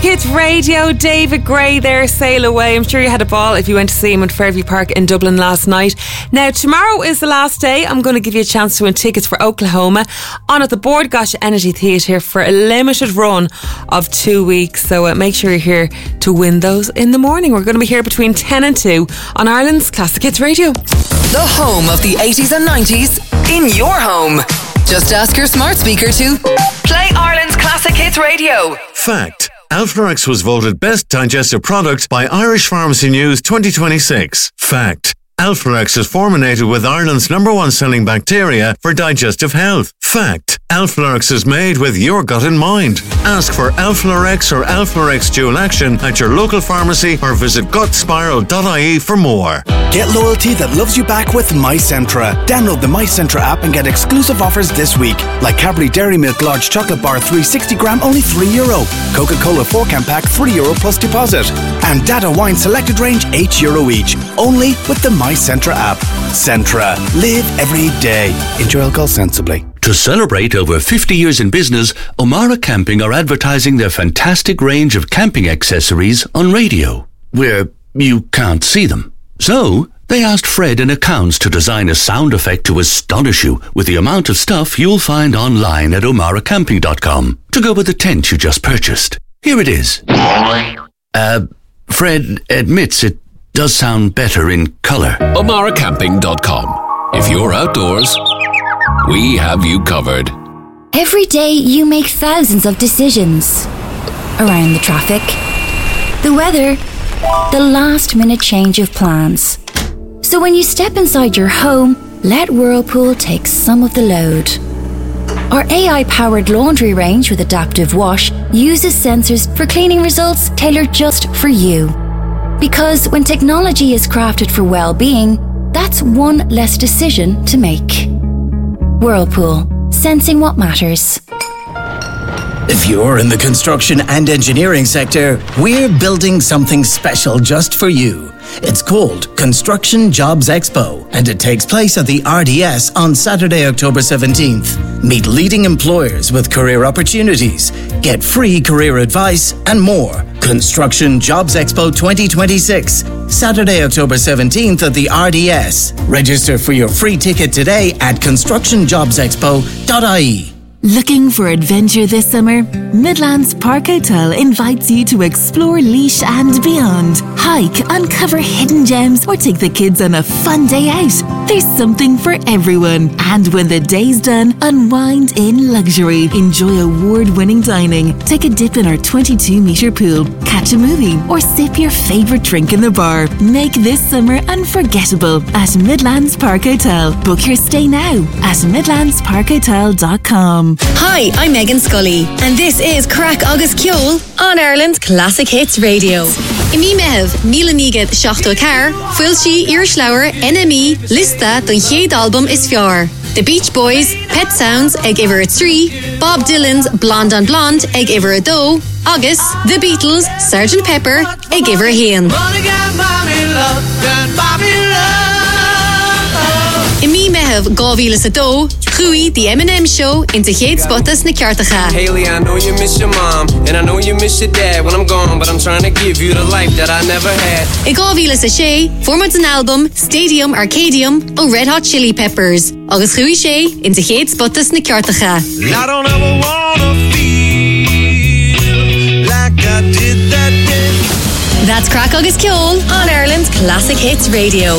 Hits Radio, David Gray there, Sail Away. I'm sure you had a ball if you went to see him at Fairview Park in Dublin last night. Now, tomorrow is the last day. I'm going to give you a chance to win tickets for Oklahoma on at the Bord Gáis Energy Theatre for a limited run of 2 weeks. So make sure you're here to win those in the morning. We're going to be here between 10 and 2 on Ireland's Classic Hits Radio. The home of the 80s and 90s in your home. Just ask your smart speaker to play Ireland's Classic Hits Radio. Fact. Alpharex was voted Best Digestive Product by Irish Pharmacy News 2026. Fact. Alpharex is formulated with Ireland's #1 selling bacteria for digestive health. Fact. Alpharex is made with your gut in mind. Ask for Alpharex or Alpharex Dual Action at your local pharmacy or visit gutspiral.ie for more. Get loyalty that loves you back with MyCentra. Download the MyCentra app and get exclusive offers this week, like Cadbury Dairy Milk Large Chocolate Bar 360 gram, only €3. Coca-Cola 4-can pack, €3 plus deposit. And Dada Wine Selected Range, €8 each. Only with the MyCentra app. Centra. Live every day. Enjoy alcohol sensibly. To celebrate over 50 years in business, O'Mara Camping are advertising their fantastic range of camping accessories on radio, where you can't see them. So, they asked Fred in accounts to design a sound effect to astonish you with the amount of stuff you'll find online at omaracamping.com to go with the tent you just purchased. Here it is. Fred admits it does sound better in colour. omaracamping.com. If you're outdoors, we have you covered. Every day you make thousands of decisions. Around the traffic, the weather, the last-minute change of plans. So when you step inside your home, let Whirlpool take some of the load. Our AI-powered laundry range with Adaptive Wash uses sensors for cleaning results tailored just for you. Because when technology is crafted for well-being, that's one less decision to make. Whirlpool, sensing what matters. If you're in the construction and engineering sector, we're building something special just for you. It's called Construction Jobs Expo, and it takes place at the RDS on Saturday, October 17th. Meet leading employers with career opportunities, get free career advice, and more. Construction Jobs Expo 2026, Saturday, October 17th at the RDS. Register for your free ticket today at constructionjobsexpo.ie. Looking for adventure this summer? Midlands Park Hotel invites you to explore Laois and beyond. Hike, uncover hidden gems, or take the kids on a fun day out. There's something for everyone. And when the day's done, unwind in luxury. Enjoy award-winning dining. Take a dip in our 22-metre pool. Catch a movie or sip your favourite drink in the bar. Make this summer unforgettable at Midlands Park Hotel. Book your stay now at midlandsparkhotel.com. Hi, I'm Megan Scully, and this is Crack Agus Ceol on Ireland's Classic Hits Radio. Imi mehev, Milanigad Shachto Car, Fuilshi Irschlauer, NME, Lista, don Chéad album is fiar. The Beach Boys, Pet Sounds, ag iver a 3, Bob Dylan's Blonde on Blonde, ag iver a 2, August, The Beatles, Sgt. Pepper, ag iver a hain. Imi mehev, Gavílas a 2, Chui, The M&M Show, into Chéad Spotas na Ceartacha. Haley, I know you miss your mom, and I know you miss your dad when I'm gone, but I'm trying to give you the life that I never had. I Gavílas a sé, formats an album, Stadium Arcadium, o Red Hot Chili Peppers. Agus Chui sé, into Chéad Spotas na Ceartacha. I don't ever wanna feel like I did that day. That's Crack Agus Ceol on Ireland's Classic Hits Radio.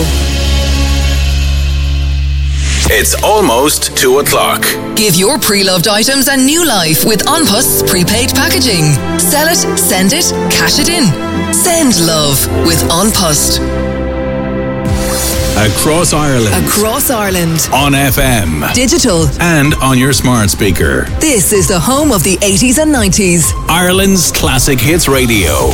It's almost 2 o'clock. Give your pre-loved items a new life with An Post's prepaid packaging. Sell it, send it, cash it in. Send love with An Post. Across Ireland. Across Ireland. On FM. Digital. And on your smart speaker. This is the home of the 80s and 90s. Ireland's Classic Hits Radio.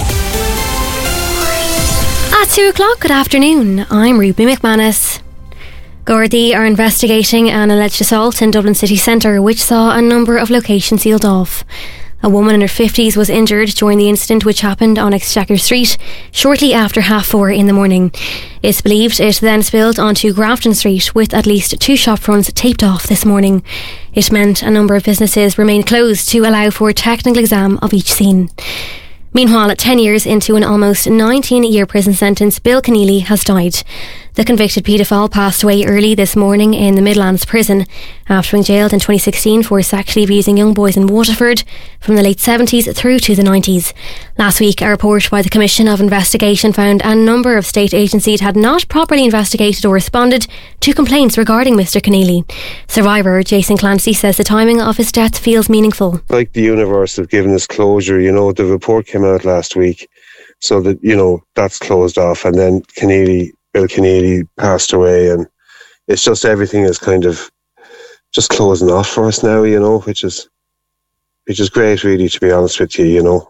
At 2 o'clock, good afternoon. I'm Ruby McManus. Gardaí are investigating an alleged assault in Dublin city centre, which saw a number of locations sealed off. A woman in her 50s was injured during the incident, which happened on Exchequer Street shortly after 4:30 in the morning. It's believed it then spilled onto Grafton Street, with at least 2 shop fronts taped off this morning. It meant a number of businesses remained closed to allow for a technical exam of each scene. Meanwhile, 10 years into an almost 19-year prison sentence, Bill Keneally has died. The convicted paedophile passed away early this morning in the Midlands prison after being jailed in 2016 for sexually abusing young boys in Waterford from the late 70s through to the 90s. Last week, a report by the Commission of Investigation found a number of state agencies had not properly investigated or responded to complaints regarding Mr. Keneally. Survivor Jason Clancy says the timing of his death feels meaningful. Like the universe have given us closure, the report came out last week, so that, that's closed off, and then Bill Keneally passed away, and it's just everything is kind of just closing off for us now, which is great, really, to be honest with you,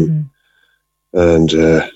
and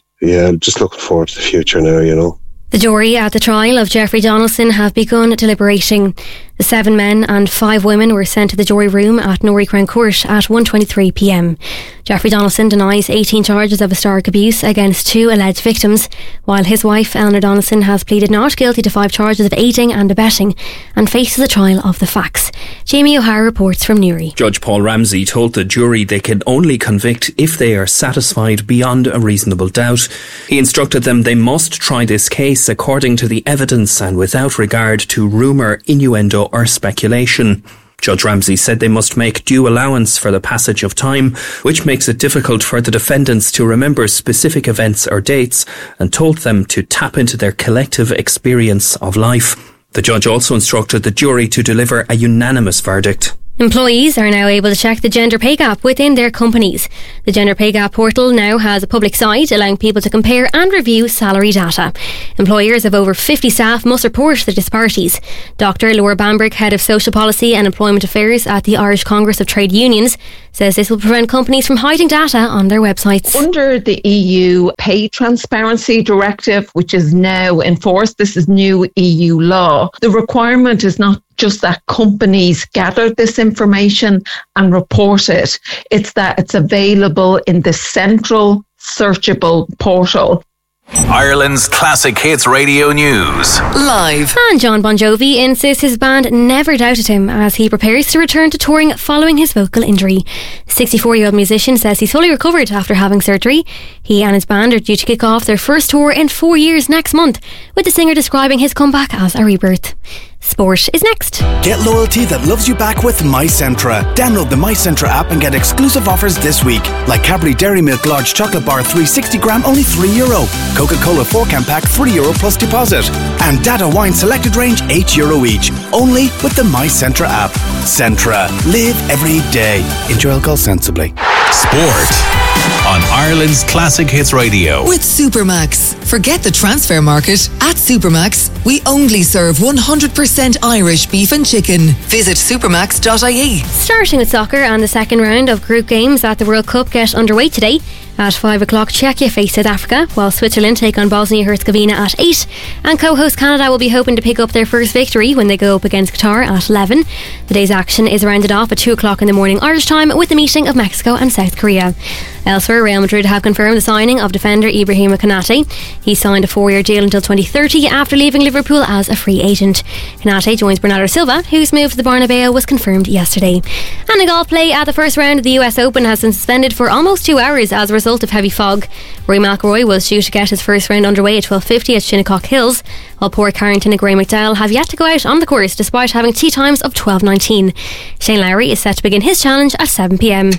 just looking forward to the future now, The jury at the trial of Jeffrey Donaldson have begun deliberating. The 7 men and 5 women were sent to the jury room at Norrie Crown Court at 1:23 p.m. Jeffrey Donaldson denies 18 charges of historic abuse against 2 alleged victims, while his wife, Eleanor Donaldson, has pleaded not guilty to 5 charges of aiding and abetting and faces a trial of the facts. Jamie O'Hara reports from Newry. Judge Paul Ramsey told the jury they can only convict if they are satisfied beyond a reasonable doubt. He instructed them they must try this case according to the evidence and without regard to rumour, innuendo or speculation. Judge Ramsey said they must make due allowance for the passage of time, which makes it difficult for the defendants to remember specific events or dates, and told them to tap into their collective experience of life. The judge also instructed the jury to deliver a unanimous verdict. Employees are now able to check the gender pay gap within their companies. The Gender Pay Gap portal now has a public site allowing people to compare and review salary data. Employers of over 50 staff must report the disparities. Dr. Laura Bambrick, Head of Social Policy and Employment Affairs at the Irish Congress of Trade Unions, says this will prevent companies from hiding data on their websites. Under the EU Pay Transparency Directive, which is now enforced, this is new EU law, the requirement is not just that companies gather this information and report it. It's that it's available in the central searchable portal. Ireland's Classic Hits Radio News. Live. And John Bon Jovi insists his band never doubted him as he prepares to return to touring following his vocal injury. The 64-year-old musician says he's fully recovered after having surgery. He and his band are due to kick off their first tour in 4 years next month, with the singer describing his comeback as a rebirth. Sport is next. Get loyalty that loves you back with MyCentra. Download the MyCentra app and get exclusive offers this week, like Cadbury Dairy Milk Large Chocolate Bar 360 gram, only €3. Coca-Cola 4-can pack, €3 plus deposit. And Dada Wine Selected Range, €8 each. Only with the MyCentra app. Centra. Live every day. Enjoy alcohol sensibly. Sport on Ireland's Classic Hits Radio. With Supermax. Forget the transfer market. At Supermax, we only serve 100% Irish beef and chicken. Visit supermax.ie. Starting with soccer, and the second round of group games at the World Cup get underway today. At 5 o'clock, Czechia face South Africa, while Switzerland take on Bosnia-Herzegovina at 8. And co-host Canada will be hoping to pick up their first victory when they go up against Qatar at 11. The day's action is rounded off at 2 o'clock in the morning Irish time with the meeting of Mexico and South Korea. Elsewhere, Real Madrid have confirmed the signing of defender Ibrahima Konate. He signed a 4-year deal until 2030 after leaving Liverpool as a free agent. Konate joins Bernardo Silva, whose move to the Bernabeu was confirmed yesterday. And the golf play at the first round of the US Open has been suspended for almost 2 hours as a result of heavy fog. Rory McIlroy was due to get his first round underway at 12:50 at Shinnecock Hills, while Paul Carrington and Graham McDowell have yet to go out on the course despite having tee times of 12:19. Shane Lowry is set to begin his challenge at 7 p.m.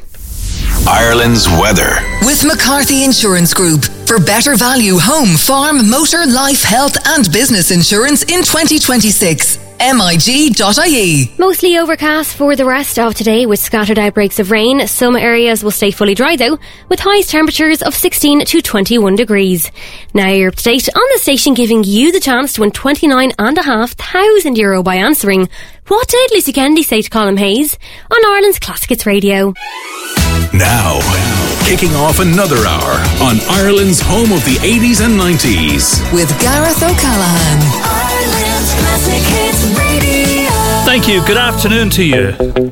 Ireland's weather. With McCarthy Insurance Group. For better value home, farm, motor, life, health and business insurance in 2026. MIG.ie. Mostly overcast for the rest of today with scattered outbreaks of rain. Some areas will stay fully dry though, with highest temperatures of 16 to 21 degrees. Now you're up to date on the station, giving you the chance to win €29,500 by answering what did Lucy Kennedy say to Colin Hayes on Ireland's Classic Hits Radio. Now, kicking off another hour on Ireland's home of the 80s and 90s. With Gareth O'Callaghan. Ireland's Classic Hits Radio. Thank you. Good afternoon to you.